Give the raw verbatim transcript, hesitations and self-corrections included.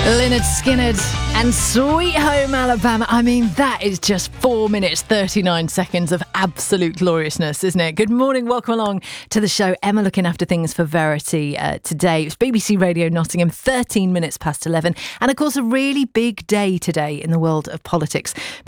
Lynyrd Skynyrd and Sweet Home Alabama. I mean, that is just four minutes, thirty-nine seconds of absolute gloriousness, isn't it? Good morning. Welcome along to the show. Emma looking after things for Verity uh, today. It's B B C Radio Nottingham, thirteen minutes past eleven. And of course, a really big day today in the world of politics